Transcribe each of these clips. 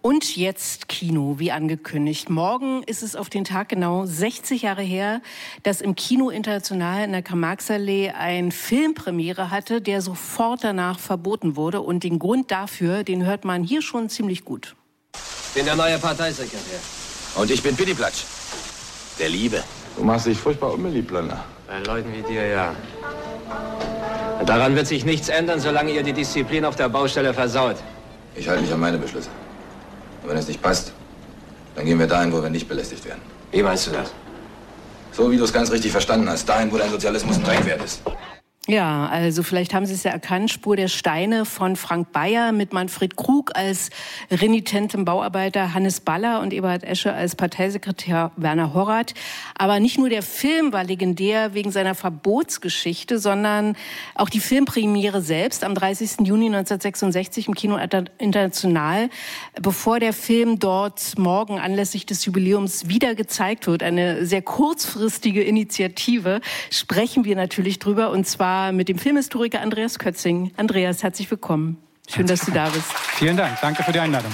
Und jetzt Kino, wie angekündigt. Morgen ist es auf den Tag genau 60 Jahre her, dass im Kino International in der Karl-Marx-Allee ein Filmpremiere hatte, der sofort danach verboten wurde. Und den Grund dafür, den hört man hier schon ziemlich gut. Ich bin der neue Parteisekretär. Und ich bin Pittiplatsch, der Liebe. Du machst dich furchtbar unbeliebt, Blönder. Bei Leuten wie dir, ja. Und daran wird sich nichts ändern, solange ihr die Disziplin auf der Baustelle versaut. Ich halte mich an meine Beschlüsse. Und wenn es nicht passt, dann gehen wir dahin, wo wir nicht belästigt werden. Wie meinst du das? So wie du es ganz richtig verstanden hast. Dahin, wo dein Sozialismus ein Dreckwert ist. Ja, also vielleicht haben Sie es ja erkannt, Spur der Steine von Frank Bayer mit Manfred Krug als renitentem Bauarbeiter, Hannes Baller und Eberhard Esche als Parteisekretär Werner Horrath. Aber nicht nur der Film war legendär wegen seiner Verbotsgeschichte, sondern auch die Filmpremiere selbst am 30. Juni 1966 im Kino International, bevor der Film dort morgen anlässlich des Jubiläums wieder gezeigt wird. Eine sehr kurzfristige Initiative, sprechen wir natürlich drüber, und zwar mit dem Filmhistoriker Andreas Kötzing. Andreas, herzlich willkommen. Schön, dass du da bist. Vielen Dank. Danke für die Einladung.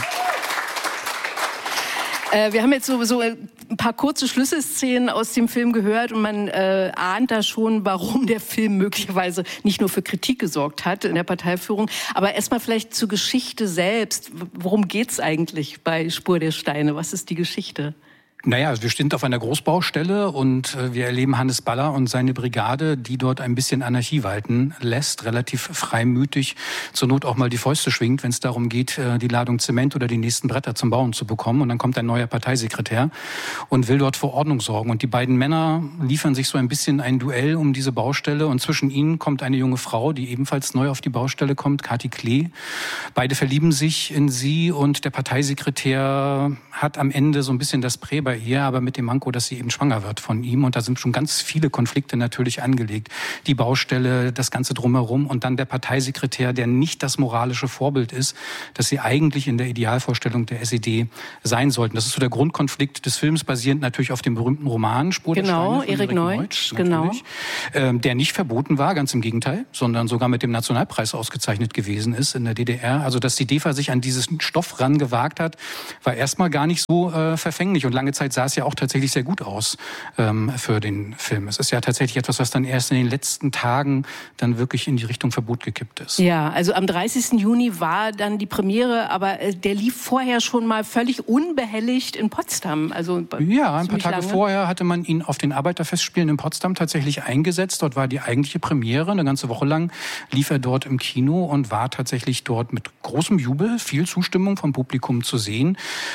Wir haben jetzt so ein paar kurze Schlüsselszenen aus dem Film gehört und man ahnt da schon, warum der Film möglicherweise nicht nur für Kritik gesorgt hat in der Parteiführung. Aber erstmal vielleicht zur Geschichte selbst. Worum geht's eigentlich bei Spur der Steine? Was ist die Geschichte? Naja, also wir sind auf einer Großbaustelle und wir erleben Hannes Baller und seine Brigade, die dort ein bisschen Anarchie walten lässt, relativ freimütig, zur Not auch mal die Fäuste schwingt, wenn es darum geht, die Ladung Zement oder die nächsten Bretter zum Bauen zu bekommen. Und dann kommt ein neuer Parteisekretär und will dort für Ordnung sorgen. Und die beiden Männer liefern sich so ein bisschen ein Duell um diese Baustelle. Und zwischen ihnen kommt eine junge Frau, die ebenfalls neu auf die Baustelle kommt, Kathi Klee. Beide verlieben sich in sie und der Parteisekretär hat am Ende so ein bisschen das Prä bei ihr, aber mit dem Manko, dass sie eben schwanger wird von ihm. Und da sind schon ganz viele Konflikte natürlich angelegt. Die Baustelle, das Ganze drumherum und dann der Parteisekretär, der nicht das moralische Vorbild ist, das sie eigentlich in der Idealvorstellung der SED sein sollten. Das ist so der Grundkonflikt des Films, basierend natürlich auf dem berühmten Roman Spur der Steine von Erik Neutsch, genau. Der nicht verboten war, ganz im Gegenteil, sondern sogar mit dem Nationalpreis ausgezeichnet gewesen ist in der DDR. Also, dass die DEFA sich an diesen Stoff rangewagt hat, war erstmal gar nicht so verfänglich. Und lange Zeit sah es ja auch tatsächlich sehr gut aus für den Film. Es ist ja tatsächlich etwas, was dann erst in den letzten Tagen dann wirklich in die Richtung Verbot gekippt ist. Ja, also am 30. Juni war dann die Premiere, aber der lief vorher schon mal völlig unbehelligt in Potsdam. Also ja, ein paar Tage vorher hatte man ihn auf den Arbeiterfestspielen in Potsdam tatsächlich eingesetzt. Dort war die eigentliche Premiere. Eine ganze Woche lang lief er dort im Kino und war tatsächlich dort mit großem Jubel, viel Zustimmung vom Publikum zu sehen.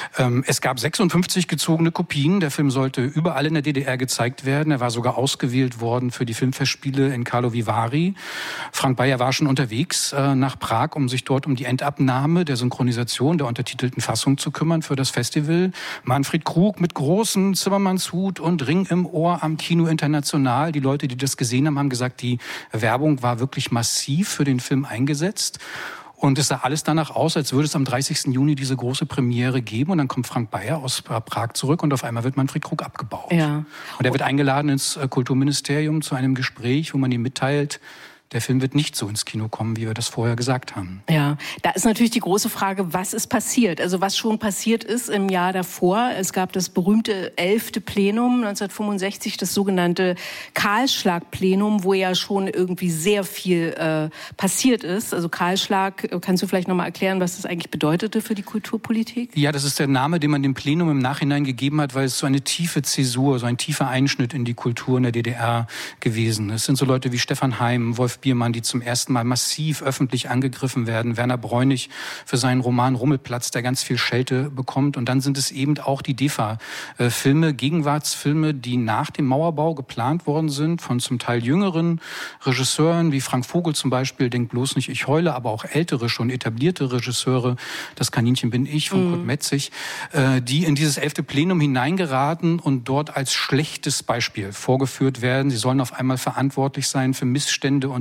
Es gab 56 gezogene Kopien. Der Film sollte überall in der DDR gezeigt werden. Er war sogar ausgewählt worden für die Filmfestspiele in Karlovy Vary. Frank Bayer war schon unterwegs nach Prag, um sich dort um die Endabnahme der Synchronisation der untertitelten Fassung zu kümmern für das Festival. Manfred Krug mit großem Zimmermannshut und Ring im Ohr am Kino International. Die Leute, die das gesehen haben, haben gesagt, die Werbung war wirklich massiv für den Film eingesetzt. Und es sah alles danach aus, als würde es am 30. Juni diese große Premiere geben. Und dann kommt Frank Bayer aus Prag zurück und auf einmal wird Manfred Krug abgebaut. Ja. Und er wird eingeladen ins Kulturministerium zu einem Gespräch, wo man ihm mitteilt, der Film wird nicht so ins Kino kommen, wie wir das vorher gesagt haben. Ja, da ist natürlich die große Frage, was ist passiert? Also was schon passiert ist im Jahr davor. Es gab das berühmte 11. Plenum 1965, das sogenannte Kahlschlag-Plenum, wo ja schon irgendwie sehr viel passiert ist. Also Kahlschlag, kannst du vielleicht nochmal erklären, was das eigentlich bedeutete für die Kulturpolitik? Ja, das ist der Name, den man dem Plenum im Nachhinein gegeben hat, weil es so eine tiefe Zäsur, so ein tiefer Einschnitt in die Kultur in der DDR gewesen ist. Es sind so Leute wie Stefan Heym, Wolf Biermann, die zum ersten Mal massiv öffentlich angegriffen werden. Werner Bräunig für seinen Roman Rummelplatz, der ganz viel Schelte bekommt. Und dann sind es eben auch die DEFA-Filme, Gegenwartsfilme, die nach dem Mauerbau geplant worden sind von zum Teil jüngeren Regisseuren, wie Frank Vogel zum Beispiel, Denk bloß nicht, ich heule, aber auch ältere, schon etablierte Regisseure, Das Kaninchen bin ich von Kurt Metzig, die in dieses 11. Plenum hineingeraten und dort als schlechtes Beispiel vorgeführt werden. Sie sollen auf einmal verantwortlich sein für Missstände und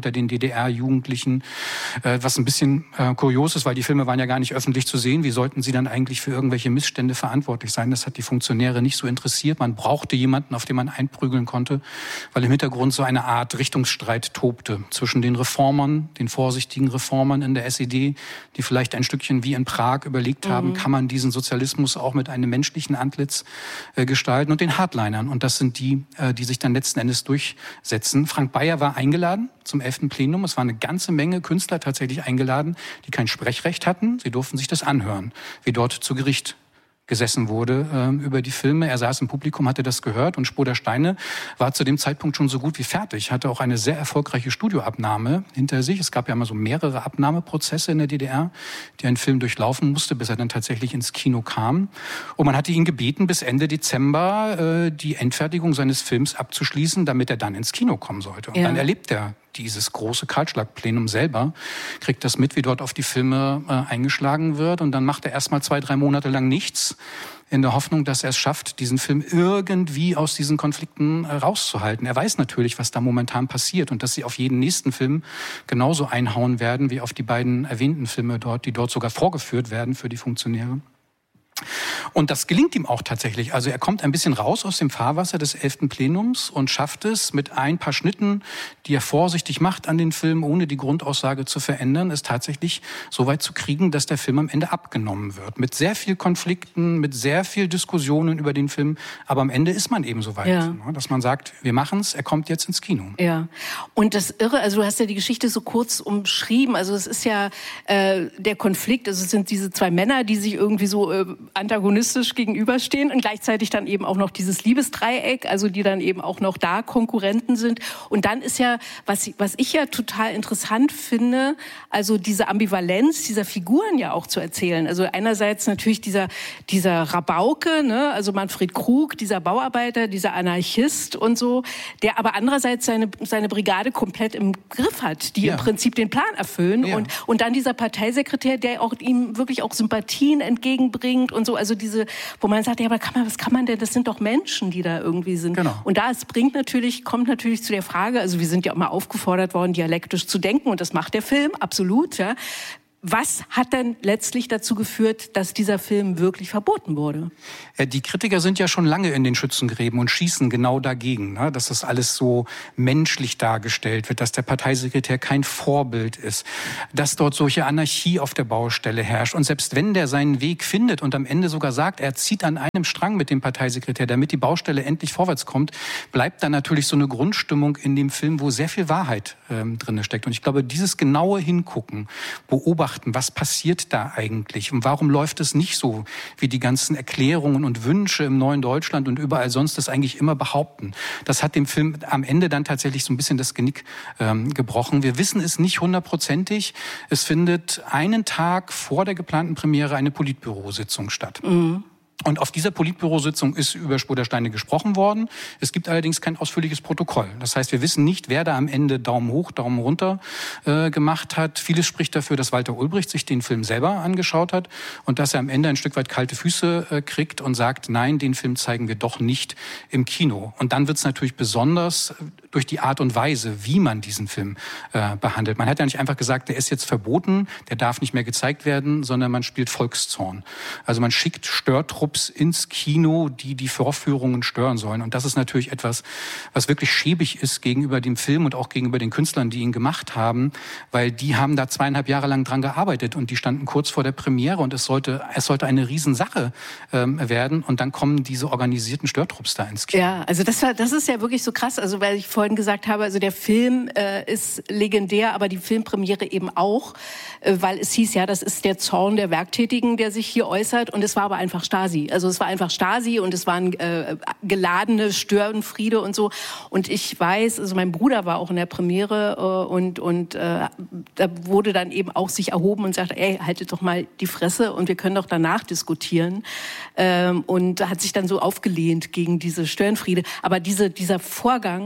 unter den DDR-Jugendlichen, was ein bisschen kurios ist, weil die Filme waren ja gar nicht öffentlich zu sehen. Wie sollten sie dann eigentlich für irgendwelche Missstände verantwortlich sein? Das hat die Funktionäre nicht so interessiert. Man brauchte jemanden, auf den man einprügeln konnte, weil im Hintergrund so eine Art Richtungsstreit tobte zwischen den Reformern, den vorsichtigen Reformern in der SED, die vielleicht ein Stückchen wie in Prag überlegt haben, kann man diesen Sozialismus auch mit einem menschlichen Antlitz gestalten, und den Hardlinern. Und das sind die, die sich dann letzten Endes durchsetzen. Frank Bayer war eingeladen zum 11. Plenum. Es waren eine ganze Menge Künstler tatsächlich eingeladen, die kein Sprechrecht hatten. Sie durften sich das anhören, wie dort zu Gericht gesessen wurde über die Filme. Er saß im Publikum, hatte das gehört, und Spur der Steine war zu dem Zeitpunkt schon so gut wie fertig, hatte auch eine sehr erfolgreiche Studioabnahme hinter sich. Es gab ja mal so mehrere Abnahmeprozesse in der DDR, die ein Film durchlaufen musste, bis er dann tatsächlich ins Kino kam. Und man hatte ihn gebeten, bis Ende Dezember die Endfertigung seines Films abzuschließen, damit er dann ins Kino kommen sollte. Und dann erlebt er dieses große Kahlschlagplenum selber, kriegt das mit, wie dort auf die Filme eingeschlagen wird, und dann macht er erstmal 2-3 Monate lang nichts, in der Hoffnung, dass er es schafft, diesen Film irgendwie aus diesen Konflikten rauszuhalten. Er weiß natürlich, was da momentan passiert, und dass sie auf jeden nächsten Film genauso einhauen werden wie auf die beiden erwähnten Filme dort, die dort sogar vorgeführt werden für die Funktionäre. Und das gelingt ihm auch tatsächlich. Also er kommt ein bisschen raus aus dem Fahrwasser des 11. Plenums und schafft es mit ein paar Schnitten, die er vorsichtig macht an den Film, ohne die Grundaussage zu verändern, es tatsächlich so weit zu kriegen, dass der Film am Ende abgenommen wird. Mit sehr viel Konflikten, mit sehr viel Diskussionen über den Film. Aber am Ende ist man eben so weit, dass man sagt, wir machen's, er kommt jetzt ins Kino. Ja, und das Irre, also du hast ja die Geschichte so kurz umschrieben. Also es ist ja der Konflikt, also es sind diese zwei Männer, die sich irgendwie so antagonistisch gegenüberstehen, und gleichzeitig dann eben auch noch dieses Liebesdreieck, also die dann eben auch noch da Konkurrenten sind. Und dann ist ja, was ich ja total interessant finde, also diese Ambivalenz dieser Figuren ja auch zu erzählen. Also einerseits natürlich dieser Rabauke, ne, also Manfred Krug, dieser Bauarbeiter, dieser Anarchist und so, der aber andererseits seine Brigade komplett im Griff hat, die im Prinzip den Plan erfüllen. Ja. Und dann dieser Parteisekretär, der auch ihm wirklich auch Sympathien entgegenbringt und so, also diese, wo man sagt, ja, aber was kann man denn, das sind doch Menschen, die da irgendwie sind. Genau. Und kommt natürlich zu der Frage, also wir sind ja auch mal aufgefordert worden, dialektisch zu denken, und das macht der Film, absolut, ja. Was hat denn letztlich dazu geführt, dass dieser Film wirklich verboten wurde? Die Kritiker sind ja schon lange in den Schützengräben und schießen genau dagegen, ne? Dass das alles so menschlich dargestellt wird, dass der Parteisekretär kein Vorbild ist, dass dort solche Anarchie auf der Baustelle herrscht. Und selbst wenn der seinen Weg findet und am Ende sogar sagt, er zieht an einem Strang mit dem Parteisekretär, damit die Baustelle endlich vorwärts kommt, bleibt dann natürlich so eine Grundstimmung in dem Film, wo sehr viel Wahrheit drin steckt. Und ich glaube, dieses genaue Hingucken, beobachten, was passiert da eigentlich und warum läuft es nicht so, wie die ganzen Erklärungen und Wünsche im neuen Deutschland und überall sonst das eigentlich immer behaupten. Das hat dem Film am Ende dann tatsächlich so ein bisschen das Genick gebrochen. Wir wissen es nicht 100%. Es findet einen Tag vor der geplanten Premiere eine Politbürositzung statt. Mhm. Und auf dieser Politbürositzung ist über Spur der Steine gesprochen worden. Es gibt allerdings kein ausführliches Protokoll. Das heißt, wir wissen nicht, wer da am Ende Daumen hoch, Daumen runter gemacht hat. Vieles spricht dafür, dass Walter Ulbricht sich den Film selber angeschaut hat und dass er am Ende ein Stück weit kalte Füße kriegt und sagt, nein, den Film zeigen wir doch nicht im Kino. Und dann wird es natürlich besonders durch die Art und Weise, wie man diesen Film behandelt. Man hat ja nicht einfach gesagt, der ist jetzt verboten, der darf nicht mehr gezeigt werden, sondern man spielt Volkszorn. Also man schickt Störtrupps ins Kino, die Vorführungen stören sollen. Und das ist natürlich etwas, was wirklich schäbig ist gegenüber dem Film und auch gegenüber den Künstlern, die ihn gemacht haben, weil die haben da 2,5 Jahre lang dran gearbeitet und die standen kurz vor der Premiere und es sollte eine Riesensache werden und dann kommen diese organisierten Störtrupps da ins Kino. Ja, also das ist ja wirklich so krass, also weil ich vorhin gesagt habe, also der Film ist legendär, aber die Filmpremiere eben auch, weil es hieß ja, das ist der Zorn der Werktätigen, der sich hier äußert, und es war aber einfach Stasi. Also es war einfach Stasi und es waren geladene Störenfriede und so. Und ich weiß, also mein Bruder war auch in der Premiere und da wurde dann eben auch sich erhoben und sagte, ey, haltet doch mal die Fresse und wir können doch danach diskutieren. Und hat sich dann so aufgelehnt gegen diese Störenfriede. Aber dieser Vorgang, dass da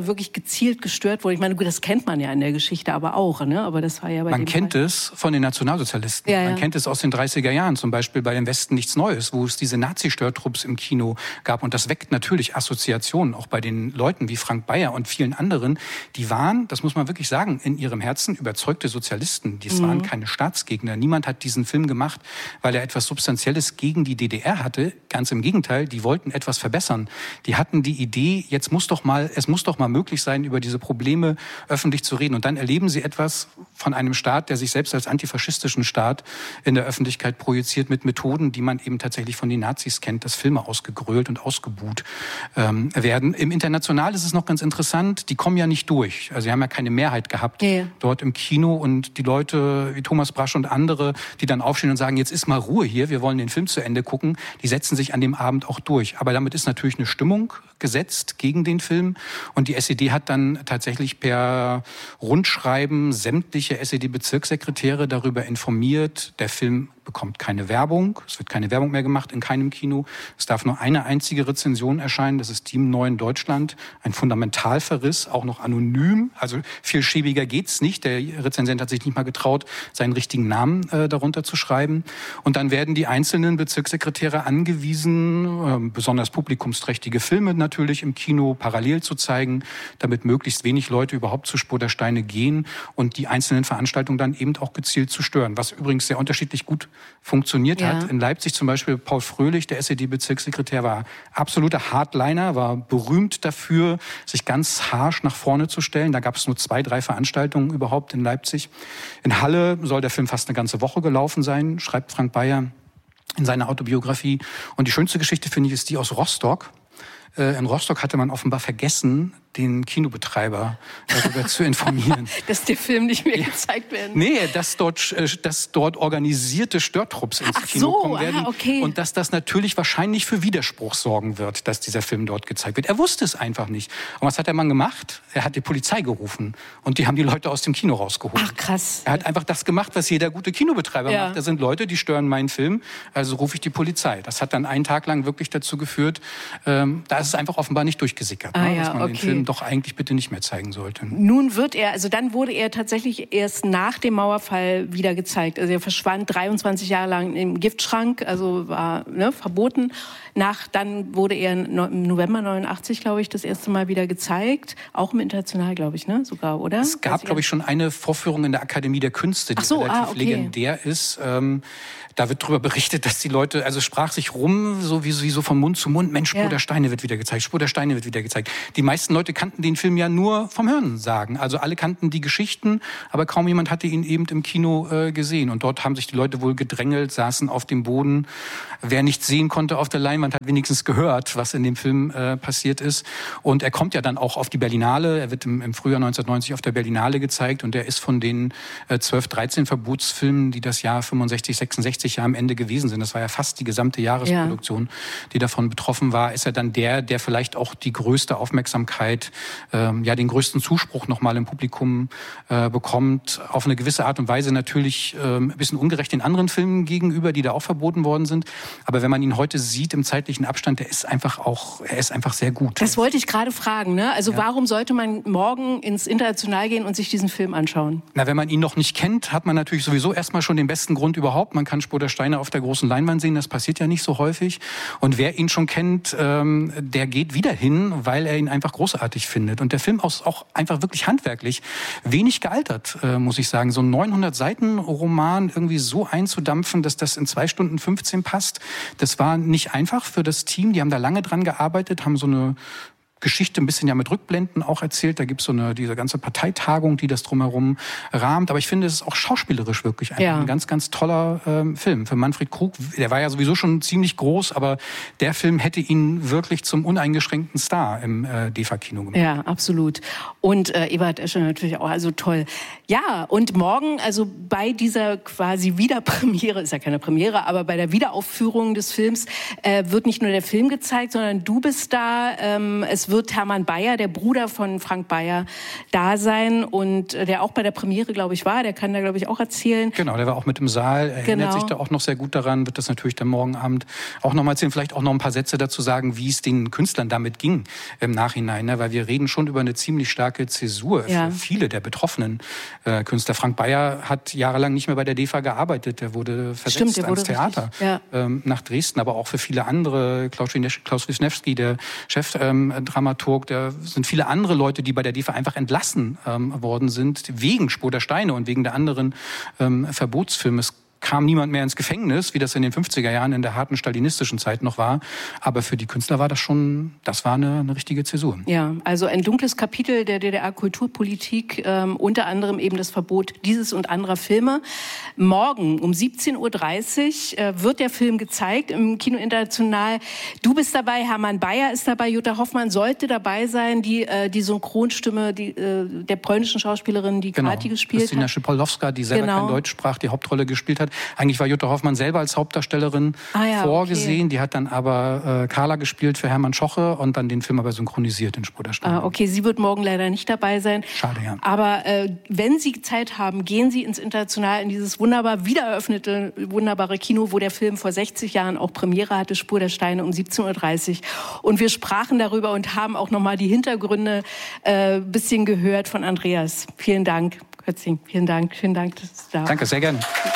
da wirklich gezielt gestört wurde. Ich meine, gut, das kennt man ja in der Geschichte aber auch, ne? Aber das war ja bei Man kennt es von den Nationalsozialisten. Ja, ja. Man kennt es aus den 30er Jahren, zum Beispiel bei Im Westen nichts Neues, wo es diese Nazi-Störtrupps im Kino gab. Und das weckt natürlich Assoziationen, auch bei den Leuten wie Frank Bayer und vielen anderen. Die waren, das muss man wirklich sagen, in ihrem Herzen überzeugte Sozialisten. Die waren keine Staatsgegner. Niemand hat diesen Film gemacht, weil er etwas Substanzielles gegen die DDR hatte. Ganz im Gegenteil, die wollten etwas verbessern. Die hatten die Idee, es muss doch mal möglich sein, über diese Probleme öffentlich zu reden. Und dann erleben sie etwas von einem Staat, der sich selbst als antifaschistischen Staat in der Öffentlichkeit projiziert mit Methoden, die man eben tatsächlich von den Nazis kennt, dass Filme ausgegrölt und ausgebuht werden. Im International ist es noch ganz interessant, die kommen ja nicht durch. Also sie haben ja keine Mehrheit gehabt dort im Kino und die Leute wie Thomas Brasch und andere, die dann aufstehen und sagen, jetzt ist mal Ruhe hier, wir wollen den Film zu Ende gucken, die setzen sich an dem Abend auch durch. Aber damit ist natürlich eine Stimmung gesetzt gegen den Film und die SED hat dann tatsächlich per Rundschreiben sämtliche SED-Bezirkssekretäre darüber informiert, der Film bekommt keine Werbung, es wird keine Werbung mehr gemacht in keinem Kino, es darf nur eine einzige Rezension erscheinen, das ist Team 9 Deutschland, ein Fundamentalverriss, auch noch anonym, also viel schäbiger geht's nicht, der Rezensent hat sich nicht mal getraut, seinen richtigen Namen darunter zu schreiben und dann werden die einzelnen Bezirkssekretäre angewiesen, besonders publikumsträchtige Filme natürlich im Kino parallel zu zeigen, damit möglichst wenig Leute überhaupt zu Spur der Steine gehen und die einzelnen Veranstaltungen dann eben auch gezielt zu stören, was übrigens sehr unterschiedlich gut funktioniert hat. In Leipzig zum Beispiel Paul Fröhlich, der SED-Bezirkssekretär, war absoluter Hardliner, war berühmt dafür, sich ganz harsch nach vorne zu stellen. Da gab es nur 2, 3 Veranstaltungen überhaupt in Leipzig. In Halle soll der Film fast eine ganze Woche gelaufen sein, schreibt Frank Bayer in seiner Autobiografie. Und die schönste Geschichte, finde ich, ist die aus Rostock. In Rostock hatte man offenbar vergessen, den Kinobetreiber darüber zu informieren. Dass der Film nicht mehr gezeigt werden. Nee, dass dort organisierte Störtrupps ins Kino kommen werden. Okay. Und dass das natürlich wahrscheinlich für Widerspruch sorgen wird, dass dieser Film dort gezeigt wird. Er wusste es einfach nicht. Und was hat der Mann gemacht? Er hat die Polizei gerufen. Und die haben die Leute aus dem Kino rausgeholt. Ach, krass. Er hat einfach das gemacht, was jeder gute Kinobetreiber macht. Da sind Leute, die stören meinen Film, also rufe ich die Polizei. Das hat dann einen Tag lang wirklich dazu geführt, da ist es einfach offenbar nicht durchgesickert, dass man den Film doch eigentlich bitte nicht mehr zeigen sollte. Nun dann wurde er tatsächlich erst nach dem Mauerfall wieder gezeigt. Also er verschwand 23 Jahre lang im Giftschrank, also war verboten. Dann wurde er im November 89, glaube ich, das erste Mal wieder gezeigt. Auch im International, glaube ich, sogar, oder? Es gab, glaube ich, schon eine Vorführung in der Akademie der Künste, die relativ legendär ist. Da wird darüber berichtet, dass die Leute, also sprach sich rum, so wie so von Mund zu Mund, Mensch, Spur der Steine wird wieder gezeigt, Spur der Steine wird wieder gezeigt. Die meisten Leute kannten den Film ja nur vom Hörensagen. Also alle kannten die Geschichten, aber kaum jemand hatte ihn eben im Kino gesehen. Und dort haben sich die Leute wohl gedrängelt, saßen auf dem Boden. Wer nichts sehen konnte auf der Leinwand, hat wenigstens gehört, was in dem Film passiert ist. Und er kommt ja dann auch auf die Berlinale. Er wird im Frühjahr 1990 auf der Berlinale gezeigt. Und er ist von den 12, 13 Verbotsfilmen, die das Jahr 65, 66 ja am Ende gewesen sind. Das war ja fast die gesamte Jahresproduktion, die davon betroffen war. Ist er dann der vielleicht auch die größte Aufmerksamkeit, den größten Zuspruch nochmal im Publikum bekommt. Auf eine gewisse Art und Weise natürlich ein bisschen ungerecht den anderen Filmen gegenüber, die da auch verboten worden sind. Aber wenn man ihn heute sieht im zeitlichen Abstand, er ist einfach sehr gut. Das wollte ich gerade fragen, ne? Also warum sollte man morgen ins International gehen und sich diesen Film anschauen? Na, wenn man ihn noch nicht kennt, hat man natürlich sowieso erstmal schon den besten Grund überhaupt. Man kann Spur der Steine auf der großen Leinwand sehen, das passiert ja nicht so häufig. Und wer ihn schon kennt, der geht wieder hin, weil er ihn einfach großartig findet. Und der Film ist auch einfach wirklich handwerklich wenig gealtert, muss ich sagen. So ein 900-Seiten-Roman irgendwie so einzudampfen, dass das in 2 Stunden 15 passt, das war nicht einfach für das Team. Die haben da lange dran gearbeitet, haben so eine Geschichte ein bisschen mit Rückblenden auch erzählt. Da gibt's diese ganze Parteitagung, die das drumherum rahmt. Aber ich finde, es ist auch schauspielerisch wirklich ein ganz, ganz toller Film. Für Manfred Krug, der war ja sowieso schon ziemlich groß, aber der Film hätte ihn wirklich zum uneingeschränkten Star im DEFA-Kino gemacht. Ja, absolut. Und Eberhard Escher natürlich auch, also toll. Ja, und morgen, also bei dieser quasi Wiederpremiere, ist ja keine Premiere, aber bei der Wiederaufführung des Films wird nicht nur der Film gezeigt, sondern du bist da. Es wird Hermann Bayer, der Bruder von Frank Bayer, da sein und der auch bei der Premiere, glaube ich, war. Der kann da, glaube ich, auch erzählen. Genau, der war auch mit im Saal, erinnert sich da auch noch sehr gut daran, wird das natürlich dann morgen Abend auch noch mal erzählen. Vielleicht auch noch ein paar Sätze dazu sagen, wie es den Künstlern damit ging im Nachhinein, ne? Weil wir reden schon über eine ziemlich starke Zäsur für viele der betroffenen Künstler. Frank Bayer hat jahrelang nicht mehr bei der DEFA gearbeitet, der wurde versetzt ans Theater nach Dresden, aber auch für viele andere, Klaus Wisniewski, der Chefdramaturg, da sind viele andere Leute, die bei der DEFA einfach entlassen worden sind, wegen Spur der Steine und wegen der anderen Verbotsfilme. Es kam niemand mehr ins Gefängnis, wie das in den 50er Jahren in der harten stalinistischen Zeit noch war. Aber für die Künstler war das war eine richtige Zäsur. Ja, also ein dunkles Kapitel der DDR-Kulturpolitik, unter anderem eben das Verbot dieses und anderer Filme. Morgen um 17.30 Uhr wird der Film gezeigt im Kino International. Du bist dabei, Hermann Bayer ist dabei, Jutta Hoffmann sollte dabei sein, die Synchronstimme der polnischen Schauspielerin, die Kati gespielt hat. Krystyna Szypolowska, die selber kein Deutsch sprach, die Hauptrolle gespielt hat. Eigentlich war Jutta Hoffmann selber als Hauptdarstellerin vorgesehen. Okay. Die hat dann aber Carla gespielt für Hermann Schoche und dann den Film aber synchronisiert in Spur der Steine. Okay, sie wird morgen leider nicht dabei sein. Schade, ja. Aber wenn Sie Zeit haben, gehen Sie ins International, in dieses wunderbar wiedereröffnete, wunderbare Kino, wo der Film vor 60 Jahren auch Premiere hatte, Spur der Steine um 17.30 Uhr. Und wir sprachen darüber und haben auch nochmal die Hintergründe bisschen gehört von Andreas. Vielen Dank, Kötzing. Vielen Dank, dass du da warst. Danke, sehr gerne.